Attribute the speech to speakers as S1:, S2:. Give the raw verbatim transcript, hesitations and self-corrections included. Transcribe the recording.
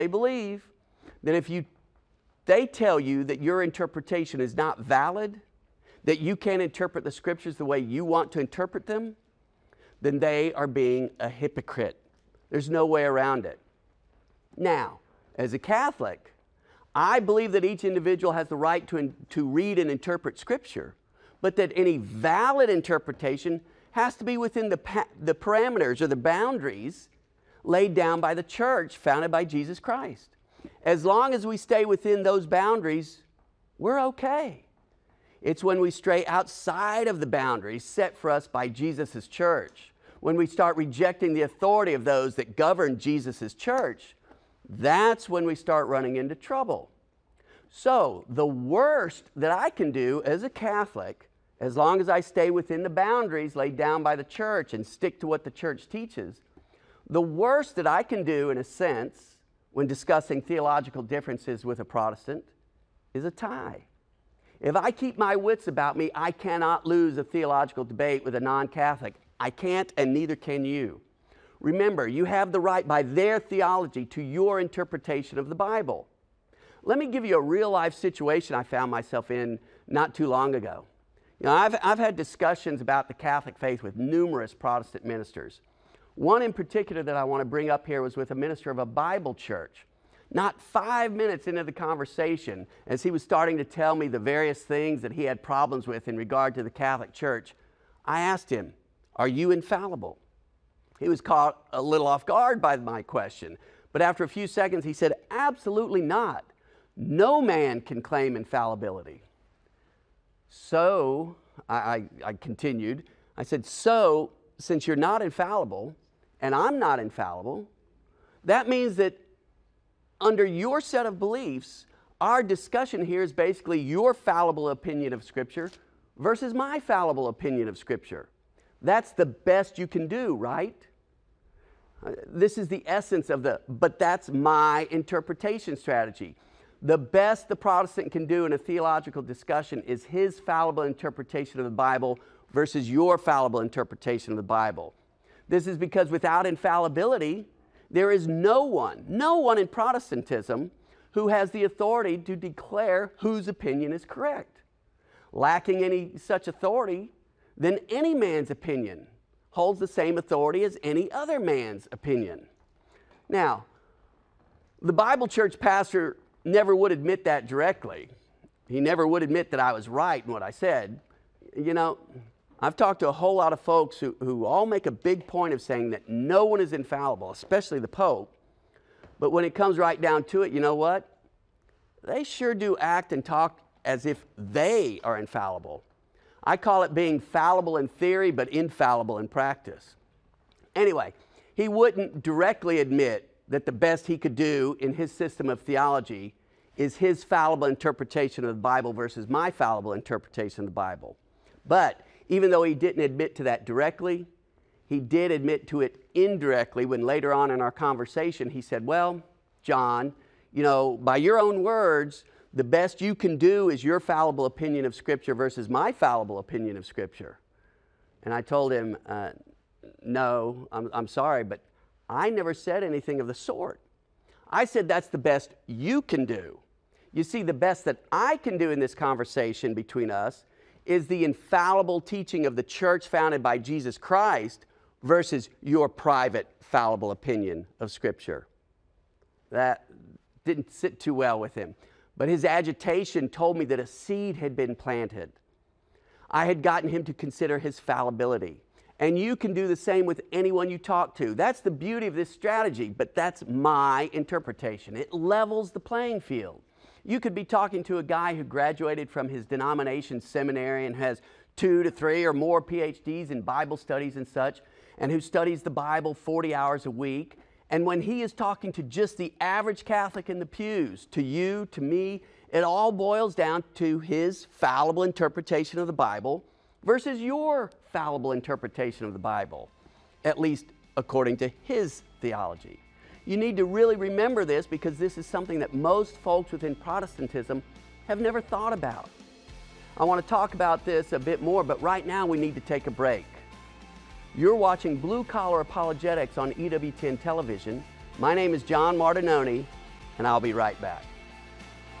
S1: they believe, then if you, they tell you that your interpretation is not valid, that you can't interpret the Scriptures the way you want to interpret them, then they are being a hypocrite. There's no way around it. Now, as a Catholic, I believe that each individual has the right to, to read and interpret Scripture, but that any valid interpretation has to be within the, the parameters or the boundaries laid down by the church founded by Jesus Christ. As long as we stay within those boundaries, we're okay. It's when we stray outside of the boundaries set for us by Jesus' church, when we start rejecting the authority of those that govern Jesus' church, that's when we start running into trouble. So, the worst that I can do as a Catholic, as long as I stay within the boundaries laid down by the church and stick to what the church teaches, the worst that I can do, in a sense, when discussing theological differences with a Protestant, is a tie. If I keep my wits about me, I cannot lose a theological debate with a non-Catholic. I can't, and neither can you. Remember, you have the right by their theology to your interpretation of the Bible. Let me give you a real-life situation I found myself in not too long ago. You know, I've, I've had discussions about the Catholic faith with numerous Protestant ministers. One in particular that I want to bring up here was with a minister of a Bible church. Not five minutes into the conversation, as he was starting to tell me the various things that he had problems with in regard to the Catholic Church, I asked him, "Are you infallible?" He was caught a little off guard by my question, but after a few seconds he said, "Absolutely not. No man can claim infallibility." So, I, I, I continued, I said, "So, since you're not infallible, and I'm not infallible, that means that under your set of beliefs, our discussion here is basically your fallible opinion of Scripture versus my fallible opinion of Scripture. That's the best you can do, right?" Uh, this is the essence of the, but that's my interpretation strategy. The best the Protestant can do in a theological discussion is his fallible interpretation of the Bible versus your fallible interpretation of the Bible. This is because without infallibility, there is no one, no one in Protestantism who has the authority to declare whose opinion is correct. Lacking any such authority, then any man's opinion holds the same authority as any other man's opinion. Now, the Bible church pastor never would admit that directly. He never would admit that I was right in what I said. You know, I've talked to a whole lot of folks who, who all make a big point of saying that no one is infallible, especially the Pope. But when it comes right down to it, you know what? They sure do act and talk as if they are infallible. I call it being fallible in theory, but infallible in practice. Anyway, he wouldn't directly admit that the best he could do in his system of theology is his fallible interpretation of the Bible versus my fallible interpretation of the Bible. But even though he didn't admit to that directly, he did admit to it indirectly when later on in our conversation he said, "Well, John, you know, by your own words, the best you can do is your fallible opinion of Scripture versus my fallible opinion of Scripture." And I told him, uh, no, I'm, I'm sorry, but I never said anything of the sort. I said that's the best you can do. You see, the best that I can do in this conversation between us is the infallible teaching of the church founded by Jesus Christ versus your private fallible opinion of Scripture. That didn't sit too well with him. But his agitation told me that a seed had been planted. I had gotten him to consider his fallibility. And you can do the same with anyone you talk to. That's the beauty of this strategy, but that's my interpretation. It levels the playing field. You could be talking to a guy who graduated from his denomination seminary and has two to three or more P H Ds in Bible studies and such, and who studies the Bible forty hours a week. And when he is talking to just the average Catholic in the pews, to you, to me, it all boils down to his fallible interpretation of the Bible versus your fallible interpretation of the Bible, at least according to his theology. You need to really remember this because this is something that most folks within Protestantism have never thought about. I want to talk about this a bit more, but right now we need to take a break. You're watching Blue Collar Apologetics on E W ten Television. My name is John Martinoni, and I'll be right back.